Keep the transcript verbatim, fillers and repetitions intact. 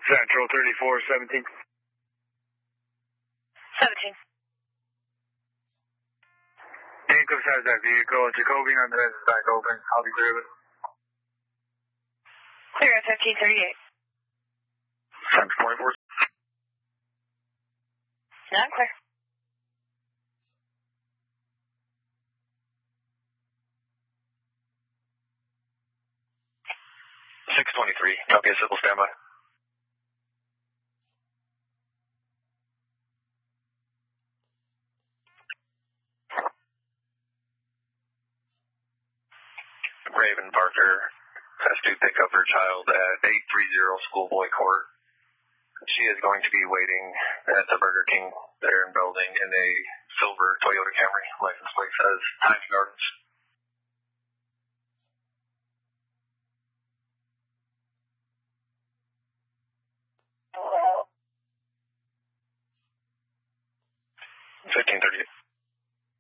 Central thirty-four seventeen. seventeen. Handcuffs has that vehicle. Jacoby nonetheless is back open. I'll be clear with it. Clear at fifteen thirty-eight. Times twenty-four. Not clear. six twenty-three. Copy, a civil standby. Raven Parker has to pick up her child at eight thirty Schoolboy Court. She is going to be waiting at the Burger King there in Belding in a silver Toyota Camry. License plate says Times Gardens. fifteen